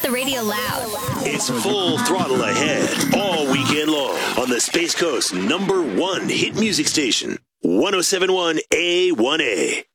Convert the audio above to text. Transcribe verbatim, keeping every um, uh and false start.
the radio loud. It's full throttle ahead all weekend long on the Space Coast number one hit music station, one oh seven point one A one A.